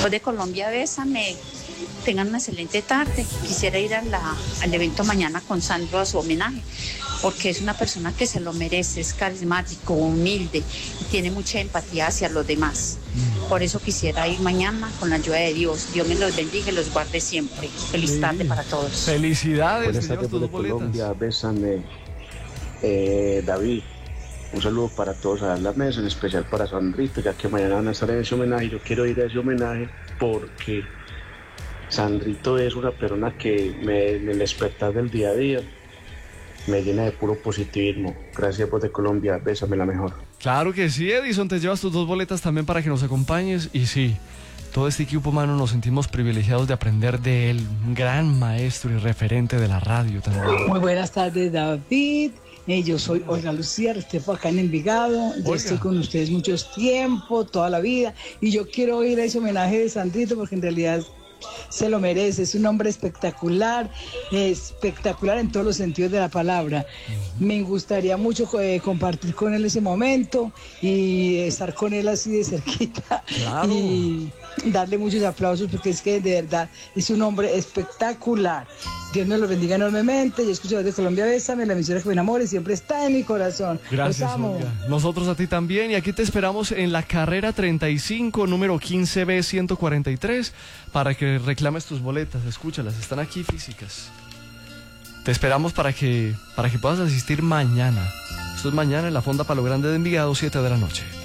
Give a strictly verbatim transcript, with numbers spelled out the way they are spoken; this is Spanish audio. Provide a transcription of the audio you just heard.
Voz de Colombia, bésame. Tengan una excelente tarde. Quisiera ir a la, al evento mañana con Sandro a su homenaje, porque es una persona que se lo merece, es carismático, humilde y tiene mucha empatía hacia los demás. Por eso quisiera ir mañana con la ayuda de Dios. Dios me los bendiga y los guarde siempre. Feliz Sí. tarde para todos. Felicidades, Buenas señor, tardes, tus de dos boletas. Colombia, bésame. Eh, David, un saludo para todos a la mesa, en especial para Sandrito, ya que mañana van a estar en ese homenaje. Yo quiero ir a ese homenaje porque Sandrito es una persona que me, en el despertar del día a día me llena de puro positivismo. Gracias, Voz de Colombia, bésame la mejor. Claro que sí, Edison, te llevas tus dos boletas también para que nos acompañes. Y sí, todo este equipo humano nos sentimos privilegiados de aprender de él, un gran maestro y referente de la radio también. Muy buenas tardes, David. Eh, yo soy Olga Lucía Restrepo, acá en Envigado. Yo Olga. estoy con ustedes mucho tiempo, toda la vida. Y yo quiero ir a ese homenaje de Sandrito porque en realidad se lo merece. Es un hombre espectacular, espectacular en todos los sentidos de la palabra. Me gustaría mucho eh, compartir con él ese momento y estar con él así de cerquita. Claro. Y darle muchos aplausos porque es que de verdad es un hombre espectacular. Dios me lo bendiga enormemente. Yo escucho de Colombia, bésame, la emisora que me enamora y siempre está en mi corazón. Gracias, Los amo. Olga. Nosotros a ti también. Y aquí te esperamos en la carrera treinta y cinco, número quince B ciento cuarenta y tres, para que reclames tus boletas. Escúchalas, están aquí físicas. Te esperamos para que, para que puedas asistir mañana. Esto es mañana en la Fonda Palo Grande de Envigado, siete de la noche.